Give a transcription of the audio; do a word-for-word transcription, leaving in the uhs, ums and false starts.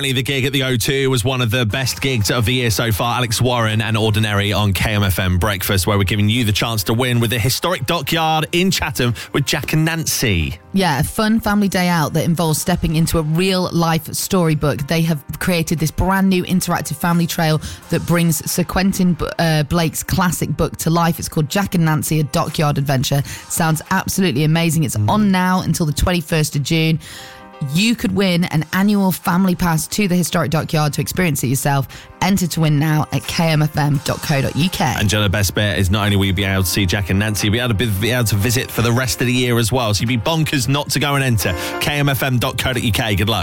apparently the gig at the O two was one of the best gigs of the year so far. Alex Warren and Ordinary on K M F M Breakfast, where we're giving you the chance to win with the historic Dockyard in Chatham with Jack and Nancy. Yeah, a fun family day out that involves stepping into a real-life storybook. They have created this brand new interactive family trail that brings Sir Quentin uh, Blake's classic book to life. It's called Jack and Nancy, a Dockyard Adventure. Sounds absolutely amazing. It's mm. on now until the twenty-first of June. You could win an annual family pass to the historic Dockyard to experience it yourself. Enter to win now at k m f m dot co dot u k. And Jenna, best bet is not only will you be able to see Jack and Nancy, you'll be able to, be able to visit for the rest of the year as well. So you'd be bonkers not to go and enter. k m f m dot co dot u k. Good luck.